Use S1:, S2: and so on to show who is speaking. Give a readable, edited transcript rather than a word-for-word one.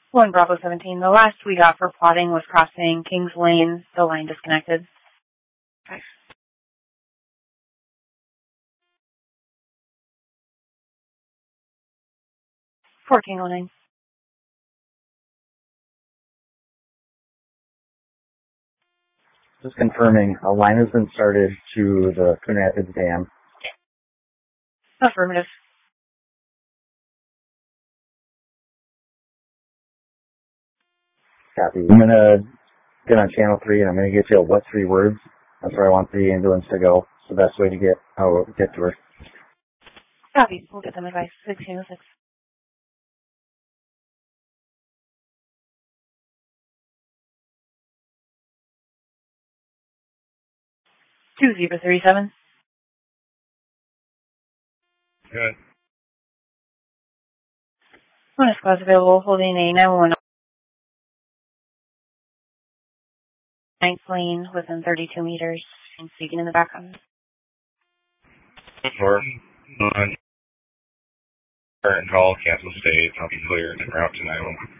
S1: 1 Bravo 17. The last we got for plotting was crossing Kings Lane. The line disconnected. Okay. 1409.
S2: Just confirming, a line has been started to the Twin Rapids Dam.
S1: Affirmative.
S2: Copy. I'm going to get on channel 3 and I'm going to get you what 3 words. That's where I want the ambulance to go. It's the best way to get to her.
S1: Copy. We'll get them advice. 1606. Two Zebra 37.
S3: Good.
S1: One squad's available, holding a 911 ninth lane within 32 meters and speaking in the background.
S3: Four. Current call, cancel state. I'll be cleared en route to 911.